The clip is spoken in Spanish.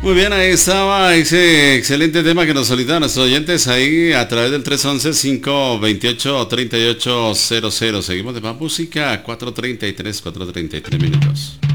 Muy bien, ahí estaba ese excelente tema que nos solicitaron nuestros oyentes ahí a través del 311-528-3800. Seguimos de más música, 4:33 minutos.